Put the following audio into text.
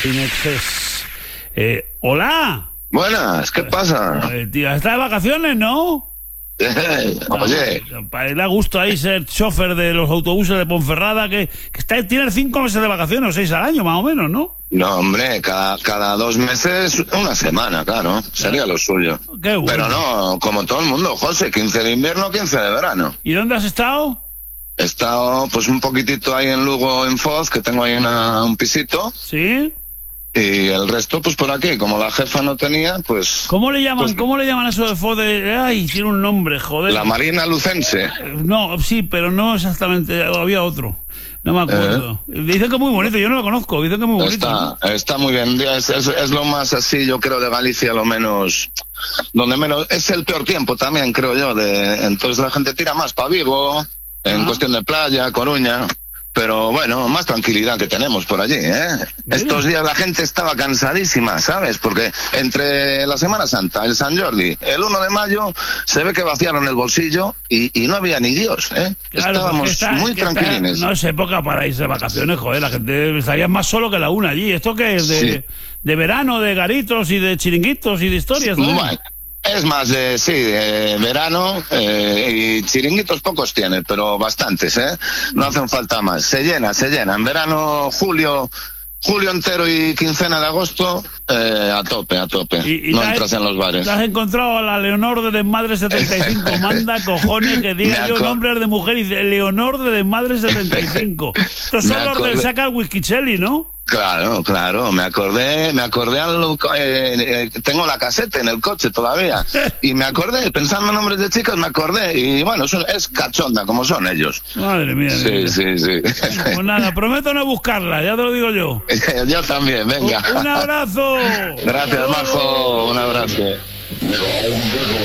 Inexcess. Hola. Buenas, ¿qué pasa? Tío, ¿estás de vacaciones, no? Oye, Para ir a gusto ahí ser chofer de los autobuses de Ponferrada, que tiene 5 meses de vacaciones o 6 al año, más o menos, ¿no? no, hombre, cada 2 meses, una semana, claro, sería lo suyo. Qué bueno. Pero no, como todo el mundo, José, 15 de invierno, 15 de verano. ¿Y dónde has estado? He estado, pues, un poquitito ahí en Lugo, en Foz, que tengo ahí un pisito, ¿Sí? y el resto, pues, por aquí. Como la jefa no tenía, pues... ¿Cómo le llaman? Pues- ¿Cómo le llaman eso de Fode? Ay, tiene un nombre, joder. La Marina Lucense. No, sí, pero no exactamente, había otro. No me acuerdo. Dicen que es muy bonito, yo no lo conozco, dicen que es muy bonito. Está muy bien. Es lo más así, yo creo, de Galicia, lo menos... Donde menos... Es el peor tiempo también, creo yo. Entonces la gente tira más para Vigo, en cuestión de playa, Coruña... Pero bueno, más tranquilidad que tenemos por allí, ¿eh? Estos días la gente estaba cansadísima, ¿sabes? Porque entre la Semana Santa, el San Jordi, el 1 de mayo, se ve que vaciaron el bolsillo y no había ni Dios, ¿eh? Claro, Estábamos muy tranquilines. No es época para irse de vacaciones, joder, la gente estaría más solo que la una allí. ¿Esto qué es? Sí. De verano, de garitos y de chiringuitos y de historias, ¿no? Bueno, es más de verano, y chiringuitos pocos tiene, pero bastantes, ¿eh? No hacen falta más. Se llena. En verano, julio entero y quincena de agosto, a tope. Y No entras en los bares. ¿Te has encontrado a la Leonor de Desmadre 75? Manda cojones que diga yo nombres de mujer y dice Leonor de Desmadre 75. Estos son los del saca el Whiskychelli, ¿no? Claro, me acordé tengo la caseta en el coche todavía, y me acordé, pensando en nombres de chicas, me acordé, y bueno, es cachonda, como son ellos. Madre mía. Sí. Pues nada, prometo no buscarla, ya te lo digo yo. Yo también, venga. Un abrazo. Gracias, Majo, un abrazo.